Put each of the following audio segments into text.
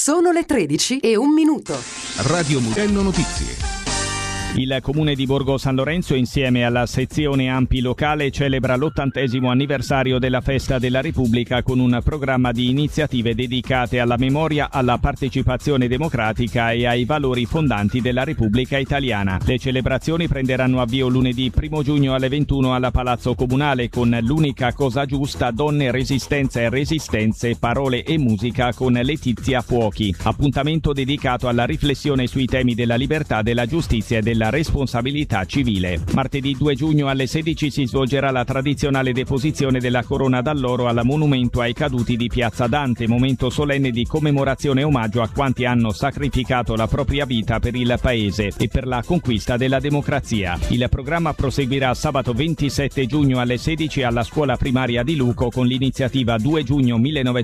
Sono le 13:01. Radio Mugello Notizie. Il comune di Borgo San Lorenzo, insieme alla sezione ANPI locale, celebra l'80° anniversario della Festa della Repubblica con un programma di iniziative dedicate alla memoria, alla partecipazione democratica e ai valori fondanti della Repubblica Italiana. Le celebrazioni prenderanno avvio lunedì 1 giugno alle 21 alla Palazzo Comunale con l'unica cosa giusta, donne, resistenza e resistenze, parole e musica con Letizia Fuochi. Appuntamento dedicato alla riflessione sui temi della libertà, della giustizia e della responsabilità civile. Martedì 2 giugno alle 16 si svolgerà la tradizionale deposizione della corona d'alloro al monumento ai caduti di Piazza Dante, momento solenne di commemorazione e omaggio a quanti hanno sacrificato la propria vita per il paese e per la conquista della democrazia. Il programma proseguirà sabato 27 giugno alle 16 alla scuola primaria di Luco con l'iniziativa 2 giugno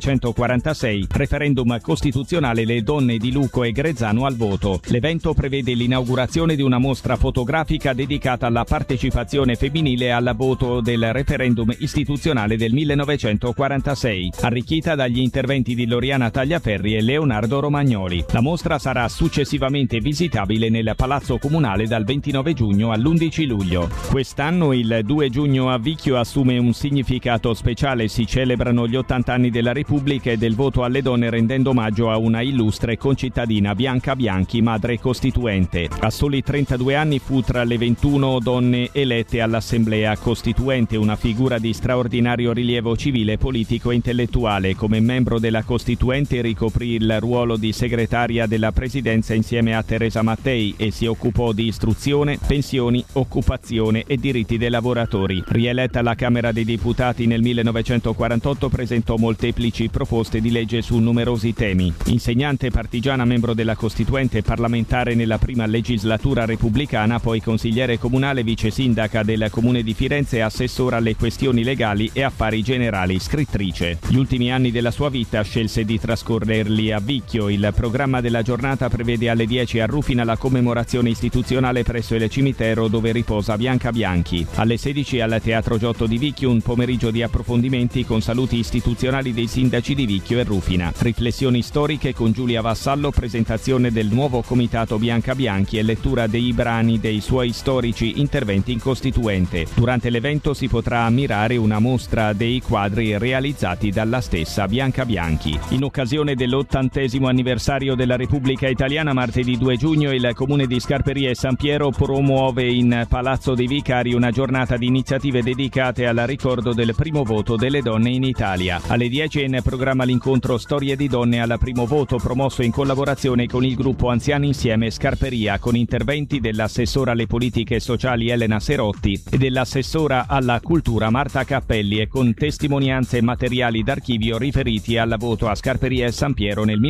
1946, referendum costituzionale Le donne di Luco e Grezzano al voto. L'evento prevede l'inaugurazione di una mostra fotografica dedicata alla partecipazione femminile al voto del referendum istituzionale del 1946, arricchita dagli interventi di Loriana Tagliaferri e Leonardo Romagnoli. La mostra sarà successivamente visitabile nel Palazzo Comunale dal 29 giugno all'11 luglio. Quest'anno il 2 giugno a Vicchio assume un significato speciale. Si celebrano gli 80 anni della Repubblica e del voto alle donne, rendendo omaggio a una illustre concittadina, Bianca Bianchi, madre costituente. A soli 32 anni fu tra le 21 donne elette all'Assemblea Costituente, una figura di straordinario rilievo civile, politico e intellettuale. Come membro della Costituente ricoprì il ruolo di segretaria della Presidenza insieme a Teresa Mattei e si occupò di istruzione, pensioni, occupazione e diritti dei lavoratori. Rieletta alla Camera dei Deputati nel 1948, presentò molteplici proposte di legge su numerosi temi. Insegnante partigiana, membro della Costituente, parlamentare nella prima legislatura repubblicana, poi consigliere comunale, vice sindaca del comune di Firenze e assessora alle questioni legali e affari generali, scrittrice. Gli ultimi anni della sua vita scelse di trascorrerli a Vicchio. Il programma della giornata prevede alle 10 a Rufina la commemorazione istituzionale presso il cimitero dove riposa Bianca Bianchi. Alle 16 al Teatro Giotto di Vicchio un pomeriggio di approfondimenti con saluti istituzionali dei sindaci di Vicchio e Rufina. Riflessioni storiche con Giulia Vassallo, presentazione del nuovo comitato Bianca Bianchi e lettura dei brani dei suoi storici interventi in Costituente. Durante l'evento si potrà ammirare una mostra dei quadri realizzati dalla stessa Bianca Bianchi. In occasione dell'80° anniversario della Repubblica Italiana, martedì 2 giugno il comune di Scarperia e San Piero promuove in Palazzo dei Vicari una giornata di iniziative dedicate al ricordo del primo voto delle donne in Italia. Alle 10 è in programma l'incontro Storie di donne al primo voto, promosso in collaborazione con il gruppo Anziani Insieme Scarperia, con interventi dell'assessora alle politiche sociali Elena Serotti e dell'assessora alla cultura Marta Cappelli e con testimonianze e materiali d'archivio riferiti al voto a Scarperia e San Piero nel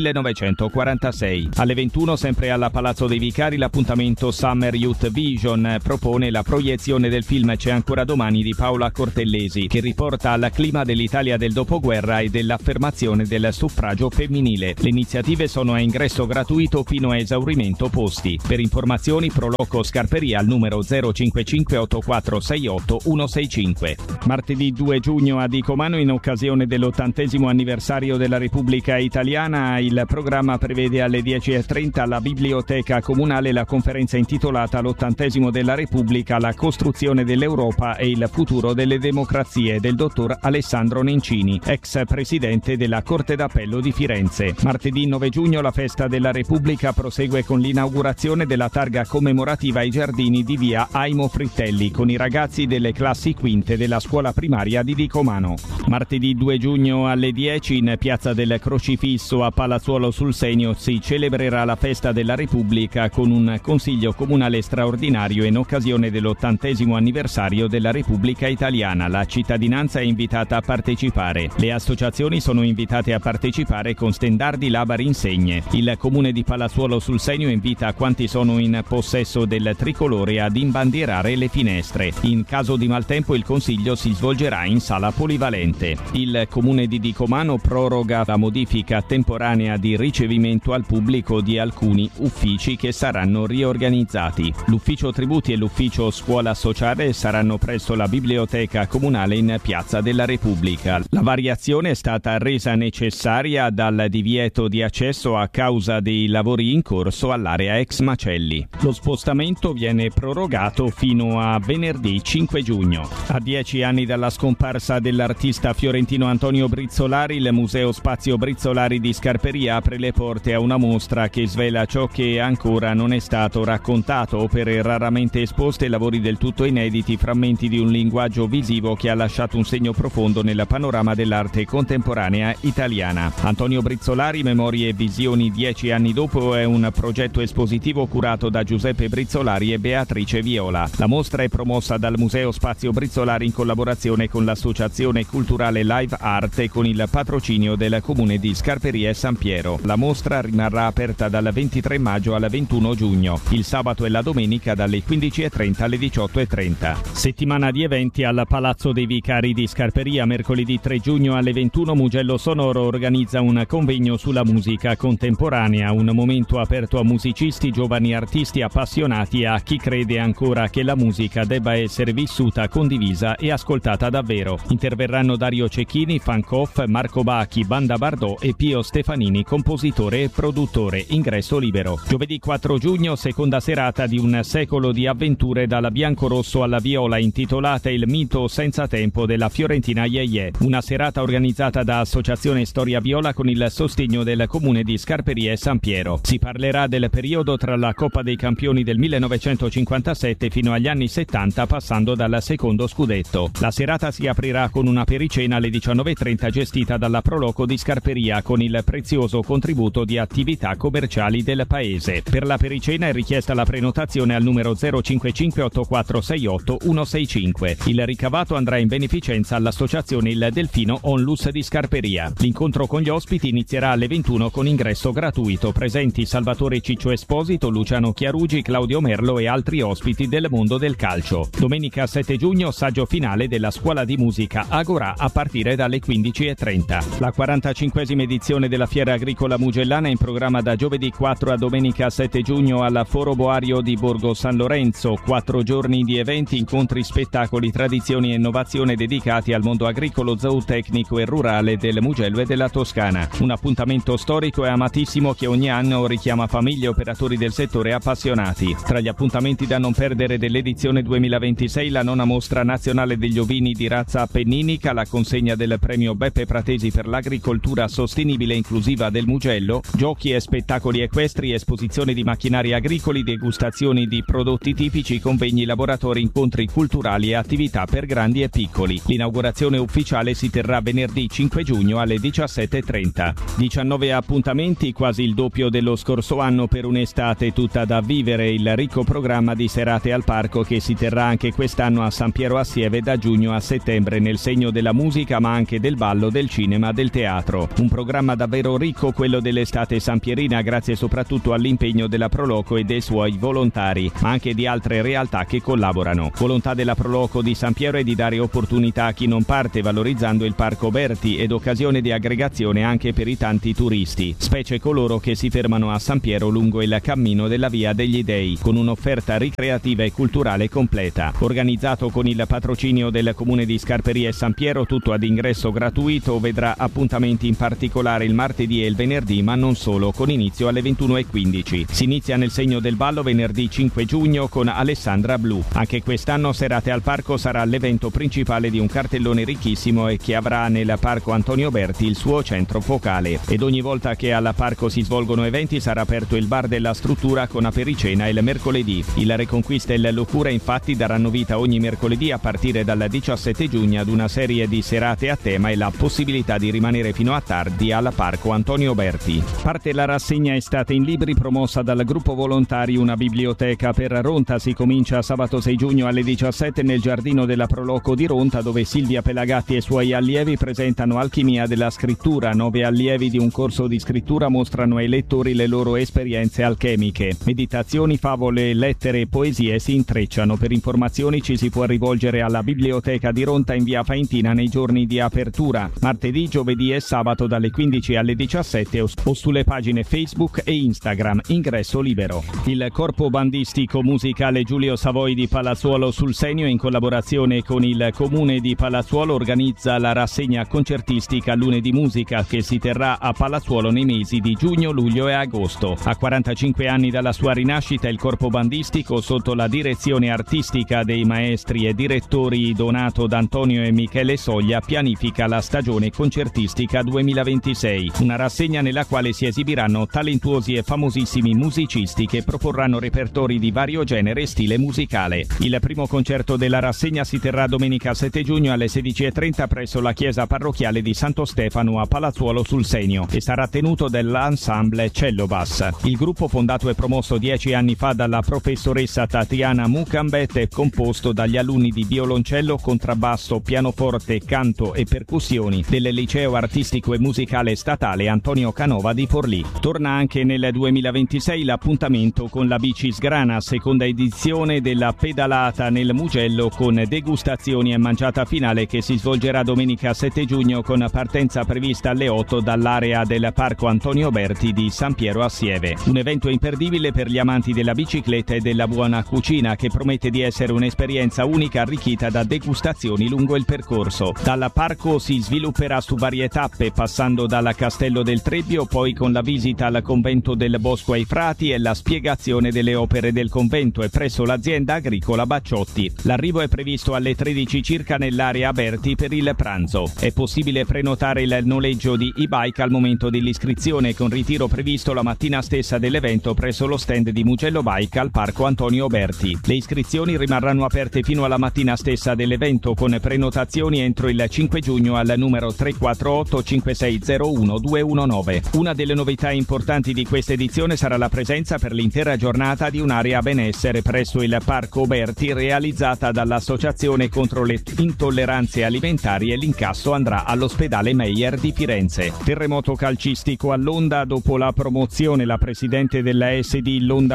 1946. Alle 21, sempre alla Palazzo dei Vicari, l'appuntamento Summer Youth Vision propone la proiezione del film C'è ancora domani di Paola Cortellesi, che riporta al clima dell'Italia del dopoguerra e dell'affermazione del suffragio femminile. Le iniziative sono a ingresso gratuito fino a esaurimento posti. Per informazioni Proloco Scarperia al numero 055 8468 165. Martedì 2 giugno a Dicomano, in occasione dell'80° anniversario della Repubblica Italiana, il programma prevede alle 10:30 alla Biblioteca Comunale la conferenza intitolata L'80° della Repubblica, la costruzione dell'Europa e il futuro delle democrazie, del dottor Alessandro Nencini, ex presidente della Corte d'Appello di Firenze. Martedì 9 giugno la Festa della Repubblica prosegue con l'inaugurazione della targa commemorativa ai giardini di via Aimo Frittelli con i ragazzi delle classi quinte della scuola primaria di Dicomano. Martedì 2 giugno alle 10 in Piazza del Crocifisso a Palazzuolo sul Senio si celebrerà la Festa della Repubblica con un consiglio comunale straordinario in occasione dell'80° anniversario della Repubblica Italiana. La cittadinanza è invitata a partecipare. Le associazioni sono invitate a partecipare con stendardi, labari, insegne. Il comune di Palazzuolo sul Senio invita quanti sono in possesso possesso del tricolore ad imbandierare le finestre. In caso di maltempo il consiglio si svolgerà in sala polivalente. Il comune di Dicomano proroga la modifica temporanea di ricevimento al pubblico di alcuni uffici che saranno riorganizzati. L'ufficio tributi e l'ufficio scuola sociale saranno presso la biblioteca comunale in Piazza della Repubblica. La variazione è stata resa necessaria dal divieto di accesso a causa dei lavori in corso all'area ex macelli. Lo spostamento viene prorogato fino a venerdì 5 giugno. A 10 anni dalla scomparsa dell'artista fiorentino Antonio Brizzolari, il Museo Spazio Brizzolari di Scarperia apre le porte a una mostra che svela ciò che ancora non è stato raccontato, opere raramente esposte, lavori del tutto inediti, frammenti di un linguaggio visivo che ha lasciato un segno profondo nel panorama dell'arte contemporanea italiana. Antonio Brizzolari, memorie e visioni 10 anni dopo, è un progetto espositivo curato da Giuseppe Brizzolari e Beatrice Viola. La mostra è promossa dal Museo Spazio Brizzolari in collaborazione con l'Associazione Culturale Live Art e con il patrocinio del Comune di Scarperia e San Piero. La mostra rimarrà aperta dal 23 maggio al 21 giugno, il sabato e la domenica dalle 15:30 alle 18:30. Settimana di eventi al Palazzo dei Vicari di Scarperia. Mercoledì 3 giugno alle 21 Mugello Sonoro organizza un convegno sulla musica contemporanea, un momento aperto a musicisti, giovani artisti appassionati e a chi crede ancora che la musica debba essere vissuta, condivisa e ascoltata davvero. Interverranno Dario Cecchini, Fancoff, Marco Bacchi, Banda Bardot e Pio Stefanini, compositore e produttore. Ingresso libero. Giovedì 4 giugno, seconda serata di un secolo di avventure dalla biancorosso alla viola, intitolata Il mito senza tempo della Fiorentina Yeye. Una serata organizzata da Associazione Storia Viola con il sostegno del Comune di Scarperia e San Piero. Si parlerà del periodo tra la Coppa dei Campioni del 1957 fino agli anni 70, passando dal secondo scudetto. La serata si aprirà con una pericena alle 19:30 gestita dalla Proloco di Scarperia con il prezioso contributo di attività commerciali del paese. Per la pericena è richiesta la prenotazione al numero 055 8468 165. Il ricavato andrà in beneficenza all'associazione Il Delfino Onlus di Scarperia. L'incontro con gli ospiti inizierà alle 21 con ingresso gratuito. Presenti Salvatore Ciccio Esposito, Luciano Chiarugi, Claudio Merlo e altri ospiti del mondo del calcio. Domenica 7 giugno, saggio finale della Scuola di Musica Agorà a partire dalle 15:30. La 45esima edizione della Fiera Agricola Mugellana è in programma da giovedì 4 a domenica 7 giugno alla Foro Boario di Borgo San Lorenzo. 4 giorni di eventi, incontri, spettacoli, tradizioni e innovazione dedicati al mondo agricolo, zootecnico e rurale del Mugello e della Toscana. Un appuntamento storico e amatissimo che ogni anno richiama famiglie e operatori del settore appassionati. Tra gli appuntamenti da non perdere dell'edizione 2026 la nona mostra nazionale degli ovini di razza appenninica, la consegna del premio Beppe Pratesi per l'agricoltura sostenibile e inclusiva del Mugello, giochi e spettacoli equestri, esposizione di macchinari agricoli, degustazioni di prodotti tipici, convegni, laboratori, incontri culturali e attività per grandi e piccoli. L'inaugurazione ufficiale si terrà venerdì 5 giugno alle 17:30. 19 appuntamenti, quasi il doppio dello scorso anno per un'estate tutta da vivere. Il ricco programma di serate al parco che si terrà anche quest'anno a San Piero a Sieve da giugno a settembre, nel segno della musica ma anche del ballo, del cinema, del teatro. Un programma davvero ricco quello dell'estate sampierina, grazie soprattutto all'impegno della Proloco e dei suoi volontari, ma anche di altre realtà che collaborano. Volontà della Proloco di San Piero è di dare opportunità a chi non parte, valorizzando il Parco Berti ed occasione di aggregazione anche per i tanti turisti, specie coloro che si fermano a San Piero lungo il cammino della Via degli Dei, con un'offerta ricreativa e culturale completa. Organizzato con il patrocinio del Comune di Scarperia e San Piero, tutto ad ingresso gratuito, vedrà appuntamenti in particolare il martedì e il venerdì, ma non solo, con inizio alle 21:15. Si inizia nel segno del ballo venerdì 5 giugno con Alessandra Blu. Anche quest'anno Serate al Parco sarà l'evento principale di un cartellone ricchissimo e che avrà nel Parco Antonio Berti il suo centro focale. Ed ogni volta che al parco si svolgono eventi sarà aperto il bar della struttura con apericena il mercoledì. Il Reconquista e il Locura infatti daranno vita ogni mercoledì a partire dal 17 giugno ad una serie di serate a tema e la possibilità di rimanere fino a tardi al Parco Antonio Berti. Parte la rassegna Estate in Libri promossa dal gruppo volontari Una Biblioteca per Ronta. Si comincia sabato 6 giugno alle 17 nel giardino della Proloco di Ronta, dove Silvia Pelagatti e i suoi allievi presentano Alchimia della scrittura. 9 allievi di un corso di scrittura mostrano ai lettori le loro esperienze alchemiche. Meditazioni, canzoni, favole, lettere e poesie si intrecciano. Per informazioni ci si può rivolgere alla Biblioteca di Ronta in via Faentina nei giorni di apertura, martedì, giovedì e sabato dalle 15 alle 17 o sulle pagine Facebook e Instagram. Ingresso libero. Il corpo bandistico musicale Giulio Savoi di Palazzuolo sul Senio, in collaborazione con il comune di Palazzuolo, organizza la rassegna concertistica Lune di Musica, che si terrà a Palazzuolo nei mesi di giugno, luglio e agosto. A 45 anni dalla sua rinascita, il corpo bandistico, sotto la direzione artistica dei maestri e direttori Donato D'Antonio e Michele Soglia, pianifica la stagione concertistica 2026, una rassegna nella quale si esibiranno talentuosi e famosissimi musicisti che proporranno repertori di vario genere e stile musicale. Il primo concerto della rassegna si terrà domenica 7 giugno alle 16:30 presso la chiesa parrocchiale di Santo Stefano a Palazzuolo sul Senio e sarà tenuto dall'ensemble Cello Bass. Il gruppo, fondato e promosso 10 anni fa dalla professoressa Tatiana Mucambet, è composto dagli alunni di violoncello, contrabbasso, pianoforte, canto e percussioni del Liceo Artistico e Musicale Statale Antonio Canova di Forlì. Torna anche nel 2026 l'appuntamento con la Bici Sgrana, seconda edizione della pedalata nel Mugello con degustazioni e mangiata finale, che si svolgerà domenica 7 giugno con partenza prevista alle 8 dall'area del Parco Antonio Berti di San Piero a Sieve. Un evento imperdibile per gli amanti della bicicletta e della buona cucina, che promette di essere un'esperienza unica arricchita da degustazioni lungo il percorso. Dal parco si svilupperà su varie tappe, passando dal Castello del Trebbio, poi con la visita al convento del Bosco ai Frati e la spiegazione delle opere del convento, e presso l'azienda agricola Bacciotti. L'arrivo è previsto alle 13 circa nell'area Aberti per il pranzo. È possibile prenotare il noleggio di e-bike al momento dell'iscrizione, con ritiro previsto la mattina stessa dell'evento presso lo stand di Mugello Bike al Parco Antonio Berti. Le iscrizioni rimarranno aperte fino alla mattina stessa dell'evento, con prenotazioni entro il 5 giugno al numero 348 5601 219. Una delle novità importanti di questa edizione sarà la presenza per l'intera giornata di un'area benessere presso il Parco Berti, realizzata dall'Associazione contro le intolleranze alimentari, e l'incasso andrà all'ospedale Meyer di Firenze. Terremoto calcistico all'Onda. Dopo la promozione, la presidente della SD L'Onda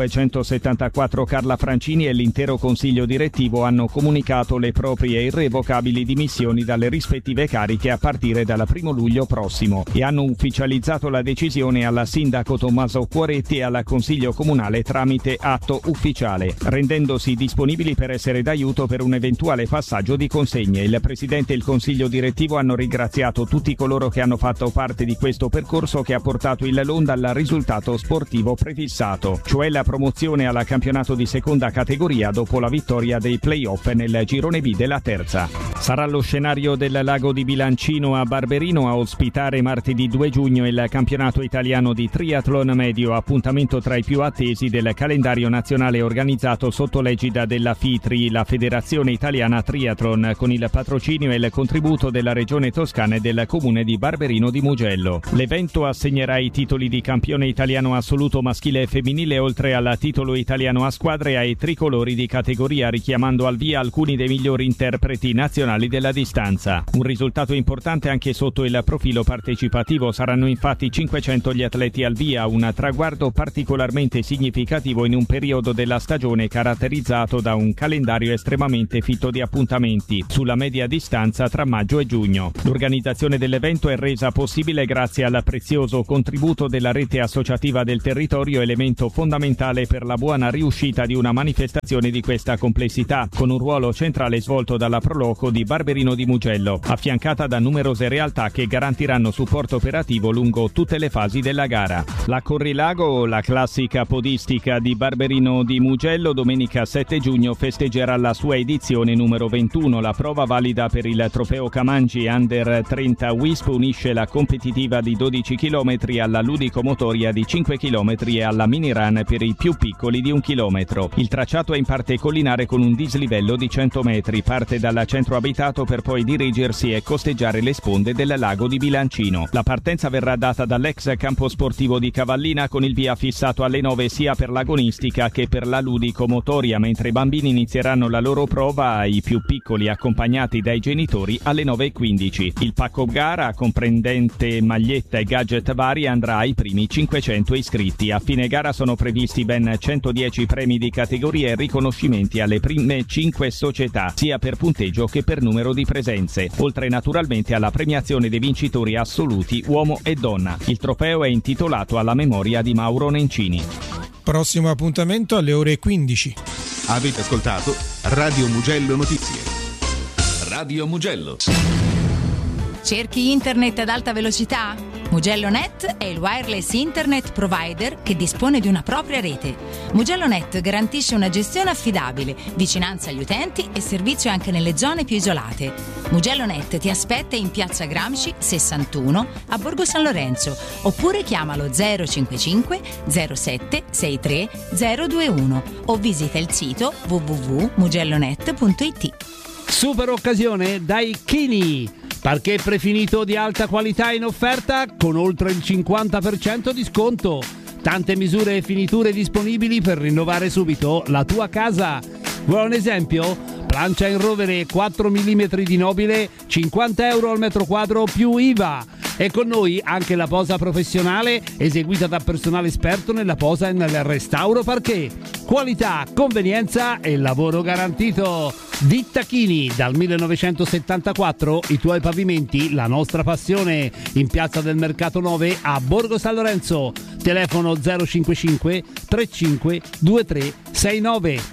1974 Carla Francini e l'intero consiglio direttivo hanno comunicato le proprie irrevocabili dimissioni dalle rispettive cariche a partire dal 1 luglio prossimo e hanno ufficializzato la decisione alla sindaco Tommaso Cuoretti e al consiglio comunale tramite atto ufficiale, rendendosi disponibili per essere d'aiuto per un eventuale passaggio di consegne. Il presidente e il consiglio direttivo hanno ringraziato tutti coloro che hanno fatto parte di questo percorso, che ha portato il L'Onda al risultato sportivo prefissato, cioè la promozione alla campionato di seconda categoria dopo la vittoria dei play-off nel girone B della terza. Sarà lo scenario del lago di Bilancino a Barberino a ospitare martedì 2 giugno il campionato italiano di triathlon medio, appuntamento tra i più attesi del calendario nazionale organizzato sotto l'egida della FITRI, la Federazione Italiana Triathlon, con il patrocinio e il contributo della Regione Toscana e del comune di Barberino di Mugello. L'evento assegnerà i titoli di campione italiano assoluto maschile e femminile, oltre al titolo italiano a squadre, ai tricolori di categoria, richiamando al via alcuni dei migliori interpreti nazionali della distanza. Un risultato importante anche sotto il profilo partecipativo. Saranno infatti 500 gli atleti al via, un traguardo particolarmente significativo in un periodo della stagione caratterizzato da un calendario estremamente fitto di appuntamenti sulla media distanza tra maggio e giugno. L'organizzazione dell'evento è resa possibile grazie al prezioso contributo della rete associativa del territorio, elemento fondamentale per la buona riuscita di una manifestazione di questa complessità, con un ruolo centrale svolto dalla Proloco di Barberino di Mugello, affiancata da numerose realtà che garantiranno supporto operativo lungo tutte le fasi della gara. La Corrilago, la classica podistica di Barberino di Mugello, domenica 7 giugno festeggerà la sua edizione numero 21. La prova, valida per il trofeo Camangi Under 30 WISP, unisce la competitiva di 12 km alla ludico-motoria di 5 km e alla mini run per i più piccoli di 1 km. Il tracciato è in parte collinare con un dislivello di 100 metri, parte dal centro abitato per poi dirigersi e costeggiare le sponde del lago di Bilancino. La partenza verrà data dall'ex campo sportivo di Cavallina, con il via fissato alle 9 sia per l'agonistica che per la ludico-motoria, mentre i bambini inizieranno la loro prova, i più piccoli accompagnati dai genitori, alle 9:15. Il pacco gara, comprendente maglietta e gadget vari, andrà ai primi 500 iscritti. A fine gara sono previsti previsti ben 110 premi di categoria e riconoscimenti alle prime 5 società, sia per punteggio che per numero di presenze, oltre naturalmente alla premiazione dei vincitori assoluti uomo e donna. Il trofeo è intitolato alla memoria di Mauro Nencini. Prossimo appuntamento alle ore 15. Avete ascoltato Radio Mugello Notizie. Radio Mugello. Cerchi internet ad alta velocità? MugelloNet è il wireless internet provider che dispone di una propria rete. MugelloNet garantisce una gestione affidabile, vicinanza agli utenti e servizio anche nelle zone più isolate. MugelloNet ti aspetta in Piazza Gramsci 61 a Borgo San Lorenzo oppure chiamalo 055 07 63 021 o visita il sito www.mugellonet.it. Super occasione dai Kini. Parquet prefinito di alta qualità in offerta con oltre il 50% di sconto. Tante misure e finiture disponibili per rinnovare subito la tua casa. Vuoi un esempio? Plancia in rovere 4 mm di nobile, 50 euro al metro quadro più IVA. E con noi anche la posa professionale eseguita da personale esperto nella posa e nel restauro parquet. Qualità, convenienza e lavoro garantito. Ditta Kini, dal 1974 i tuoi pavimenti, la nostra passione. In Piazza del Mercato 9 a Borgo San Lorenzo. Telefono 055 35 23 69.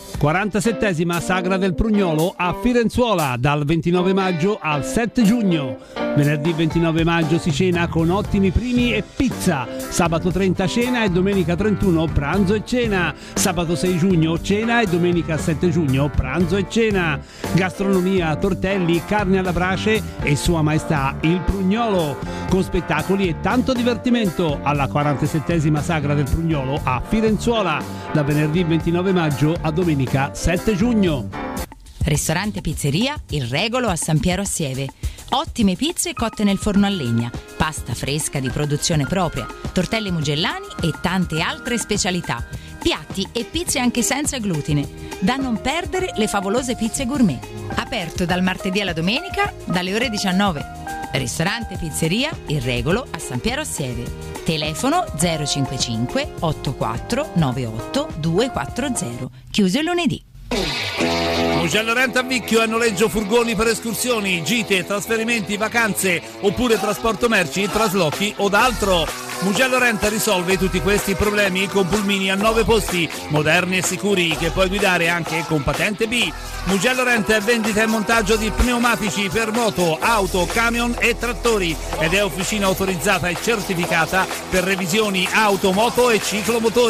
47esima Sagra del Prugnolo a Firenzuola dal 29 maggio al 7 giugno. Venerdì 29 maggio si cena con ottimi primi e pizza. Sabato 30 cena e domenica 31 pranzo e cena. Sabato 6 giugno cena e domenica 7 giugno pranzo e cena. Gastronomia, tortelli, carne alla brace e Sua Maestà il Prugnolo. Con spettacoli e tanto divertimento alla 47esima Sagra del Prugnolo a Firenzuola da venerdì 29 maggio a domenica 7 giugno. Ristorante Pizzeria Il Regolo a San Piero a Sieve. Ottime pizze cotte nel forno a legna, pasta fresca di produzione propria, tortelli mugellani e tante altre specialità. Piatti e pizze anche senza glutine. Da non perdere le favolose pizze gourmet. Aperto dal martedì alla domenica dalle ore 19. Ristorante Pizzeria Il Regolo a San Piero a Sieve. Telefono 055 84 98 240. Chiuso il lunedì. Mugello Rent a Vicchio è noleggio furgoni per escursioni, gite, trasferimenti, vacanze oppure trasporto merci, traslochi o d'altro. Mugello Rent risolve tutti questi problemi con pulmini a 9 posti, moderni e sicuri, che puoi guidare anche con patente B. Mugello Rent è vendita e montaggio di pneumatici per moto, auto, camion e trattori ed è officina autorizzata e certificata per revisioni auto, moto e ciclomotori.